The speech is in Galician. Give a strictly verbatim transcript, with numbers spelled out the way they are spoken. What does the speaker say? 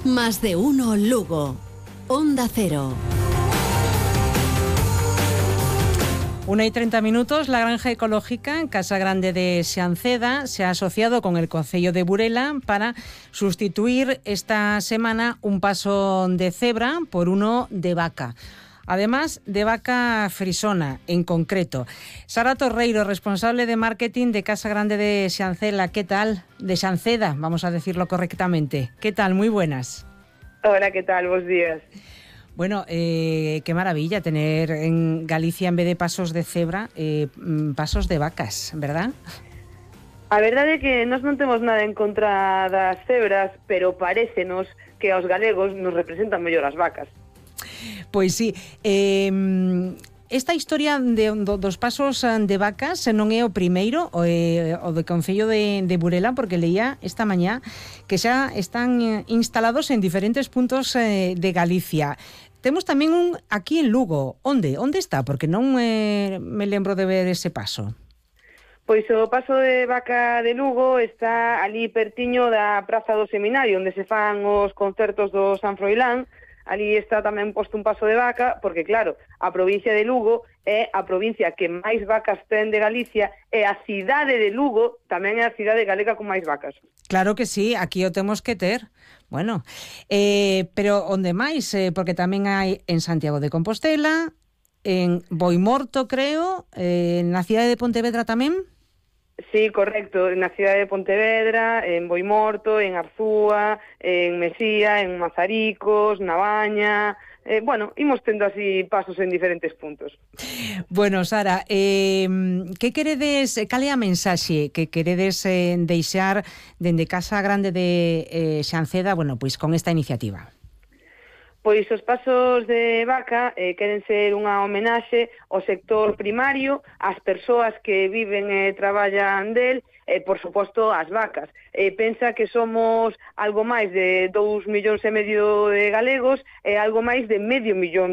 Más de uno Lugo. Onda Cero. Una y treinta minutos, la granja ecológica en Casa Grande de Xanceda se ha asociado con el Concello de Burela para sustituir esta semana un paso de cebra por uno de vaca. Además de vaca frisona, en concreto. Sara Torreiro, responsable de marketing de Casa Grande de Xanceda, ¿qué tal? De Xanceda, vamos a decirlo correctamente. ¿Qué tal? Muy buenas. Hola, ¿qué tal? Buenos días. Bueno, eh, qué maravilla tener en Galicia, en vez de pasos de cebra, eh, pasos de vacas, ¿verdad? A verdade é que nós non temos nada en contra das cebras, pero parécenos que aos galegos nos representan mellor as vacas. Pois sí, eh, esta historia de, do, dos pasos de vacas non é o primeiro, o, eh, o do Concello de, de Burela, porque leía esta mañá que xa están instalados en diferentes puntos eh, de Galicia. Temos tamén un aquí en Lugo. Onde? Onde está? Porque non eh, me lembro de ver ese paso. Pois o paso de vaca de Lugo está ali pertiño da Praza do Seminario, onde se fan os concertos do San Froilán. Ali está tamén posto un paso de vaca, porque claro, a provincia de Lugo é a provincia que máis vacas ten de Galicia e a cidade de Lugo tamén é a cidade galega con máis vacas. Claro que sí, aquí o temos que ter. Bueno, eh, pero onde máis? Eh, porque tamén hai en Santiago de Compostela, en Boimorto, creo, eh, na cidade de Pontevedra tamén. Sí, correcto, na cidade de Pontevedra, en Boimorto, en Arzúa, en Mesía, en Mazaricos, na Baña. Eh, bueno, imos tendo así pasos en diferentes puntos. Bueno, Sara, eh, que queredes, cal é a mensaxe que queredes eh, deixar dende Casa Grande de eh, Xanceda, bueno, pois con esta iniciativa? Pois os pasos de vaca eh, queren ser unha homenaxe ao sector primario, ás persoas que viven e traballan del, e, por suposto, ás vacas. Eh, pensa que somos algo máis de dous millóns e medio de galegos e algo máis de medio millón